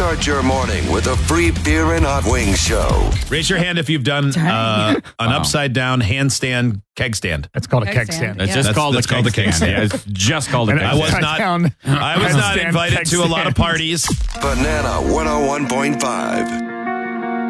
Start your morning with a free beer and hot wings show. Raise your hand if you've done an upside down handstand keg stand. That's called a Keg keg stand. stand. It's just called the keg stand. Yeah, it's just called a And keg I was stand. not. Down I was not handstand invited keg to a lot of stand. parties. Banana 101.5.